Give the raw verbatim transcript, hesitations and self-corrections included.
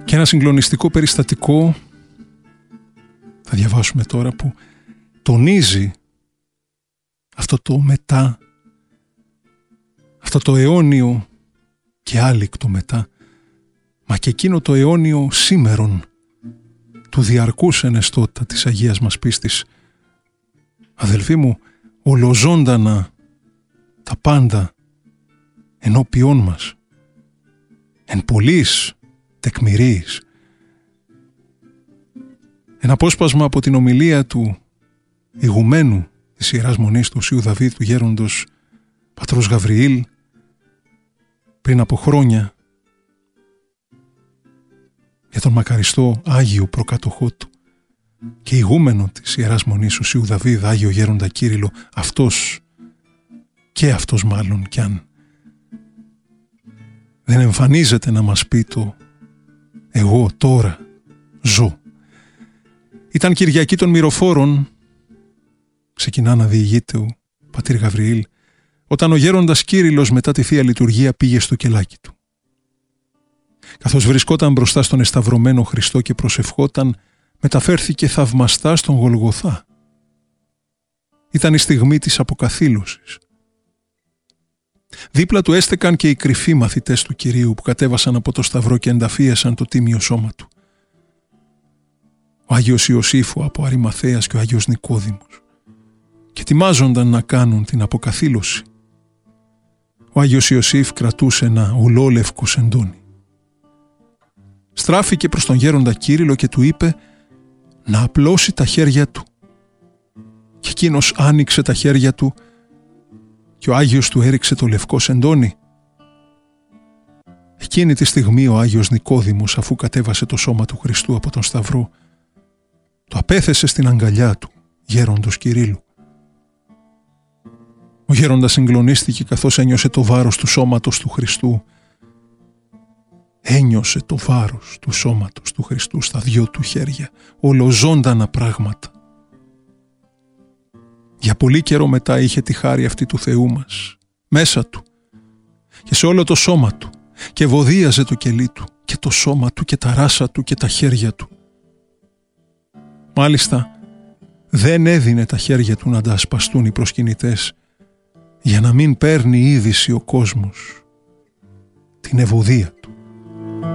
Και ένα συγκλονιστικό περιστατικό θα διαβάσουμε τώρα που τονίζει αυτό το μετά, αυτό το αιώνιο και άλικτο μετά, μα και εκείνο το αιώνιο σήμερον του διαρκούς ενεστώτα της Αγίας μας πίστης. Αδελφοί μου, ολοζώντανα τα πάντα ενώπιόν μας, εν πολλής τεκμηρίης. Ένα απόσπασμα από την ομιλία του ηγουμένου της Ιεράς Μονής του Οσίου Δαβίδ, του γέροντος πατρός Γαβριήλ, πριν από χρόνια, για τον μακαριστό Άγιο προκατοχό του και ηγούμενο της Ιεράς Μονής Οσίου Δαβίδ, Άγιο Γέροντα Κύριλλο, αυτός και αυτός μάλλον κι αν δεν εμφανίζεται να μας πει το «εγώ τώρα ζω». Ήταν Κυριακή των Μυροφόρων, ξεκινά να διηγείται ο πατήρ Γαβριήλ, όταν ο γέροντας Κύριλλος μετά τη Θεία Λειτουργία πήγε στο κελάκι του. Καθώς βρισκόταν μπροστά στον εσταυρωμένο Χριστό και προσευχόταν, μεταφέρθηκε θαυμαστά στον Γολγοθά. Ήταν η στιγμή της αποκαθήλωσης. Δίπλα του έστεκαν και οι κρυφοί μαθητές του Κυρίου που κατέβασαν από το σταυρό και ενταφίασαν το τίμιο σώμα του. Ο Άγιος Ιωσήφου από Αριμαθέας και ο Άγιος Νικόδημος, και ετοιμάζονταν να κάνουν την αποκαθήλωση. Ο Άγιος Ιωσήφ κρατούσε ένα ουλόλευκο σεντόνι. Στράφηκε προς τον γέροντα Κύριλλο και του είπε να απλώσει τα χέρια του. Και εκείνος άνοιξε τα χέρια του και ο Άγιος του έριξε το λευκό σεντόνι. Εκείνη τη στιγμή ο Άγιος Νικόδημος, αφού κατέβασε το σώμα του Χριστού από τον σταυρό, το απέθεσε στην αγκαλιά του γέροντος Κυρίλλου. Ο γέροντας συγκλονίστηκε καθώς ένιωσε το βάρος του σώματος του Χριστού. Ένιωσε το βάρος του σώματος του Χριστού στα δυο του χέρια, ολοζώντανα πράγματα. Για πολύ καιρό μετά είχε τη χάρη αυτή του Θεού μας, μέσα του και σε όλο το σώμα του, και βοδίαζε το κελί του και το σώμα του και τα ράσα του και τα χέρια του. Μάλιστα δεν έδινε τα χέρια του να τα ασπαστούν οι προσκυνητές, για να μην παίρνει είδηση ο κόσμος την ευωδία του.